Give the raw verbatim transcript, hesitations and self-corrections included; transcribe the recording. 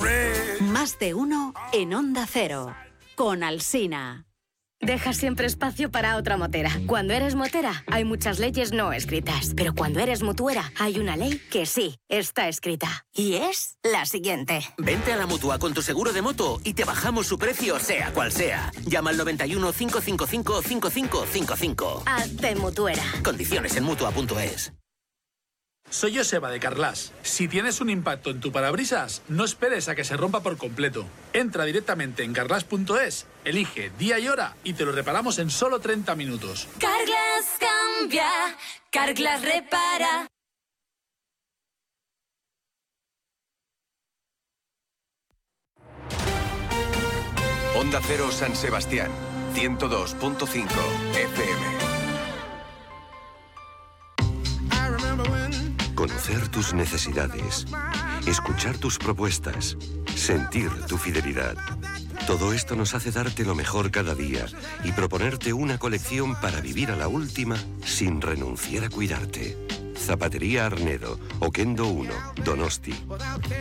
Más de uno en Onda Cero. Con Alsina. Deja siempre espacio para otra motera. Cuando eres motera, hay muchas leyes no escritas. Pero cuando eres mutuera, hay una ley que sí está escrita. Y es la siguiente. Vente a la Mutua con tu seguro de moto y te bajamos su precio, sea cual sea. Llama al noventa y uno, cinco cinco cinco, cinco cinco cinco cinco. Hazte mutuera. Condiciones en mutua punto es. Soy Joseba de Carglass. Si tienes un impacto en tu parabrisas, no esperes a que se rompa por completo. Entra directamente en carglass punto es, elige día y hora y te lo reparamos en solo treinta minutos. Carglass cambia, Carglass repara. Onda Cero San Sebastián, ciento dos punto cinco F M. Conocer tus necesidades, escuchar tus propuestas, sentir tu fidelidad. Todo esto nos hace darte lo mejor cada día y proponerte una colección para vivir a la última sin renunciar a cuidarte. Zapatería Arnedo, Oquendo uno, Donosti.